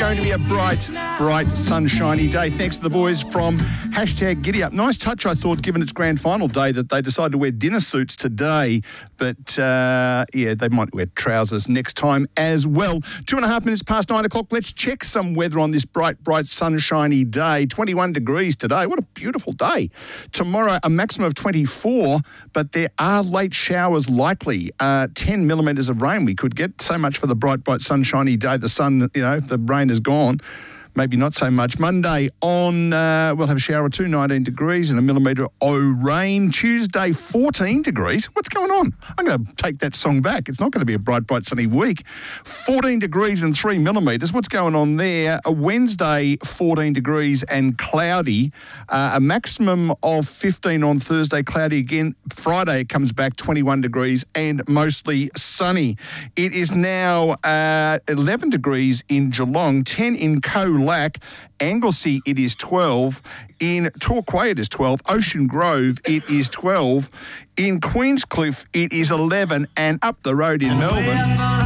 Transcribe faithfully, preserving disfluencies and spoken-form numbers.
going to be a bright, bright, sunshiny day. Thanks to the boys from hashtag Giddy Up. Nice touch, I thought, given its grand final day, that they decided to wear dinner suits today. But, uh, yeah, they might wear trousers next time as well. Two and a half minutes past nine o'clock. Let's check some weather on this bright, bright, sunshiny day. twenty-one degrees today. What a beautiful day. Tomorrow, a maximum of twenty-four, but there are late showers likely. Uh, ten millimetres of rain we could get. So much for the bright, bright, sunshiny day. The sun, you know, the rain is gone. Maybe not so much. Monday on, uh, we'll have a shower or two, nineteen degrees and a millimetre of rain. Tuesday, fourteen degrees. What's going on? I'm going to take that song back. It's not going to be a bright, bright, sunny week. fourteen degrees and three millimetres. What's going on there? A Wednesday, fourteen degrees and cloudy. Uh, a maximum of fifteen on Thursday, cloudy again. Friday, it comes back twenty-one degrees and mostly sunny. It is now uh, eleven degrees in Geelong, ten in Colac. Anglesea, it is twelve. In Torquay, it is twelve. Ocean Grove, it is twelve. In Queenscliff, it is eleven. And up the road in Melbourne...